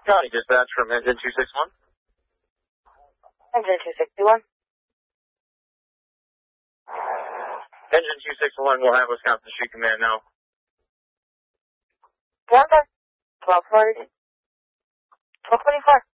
County Dispatch from Engine 261. Engine 261. Engine 261 will have Wisconsin Street Command now. Contact 1240. 1224.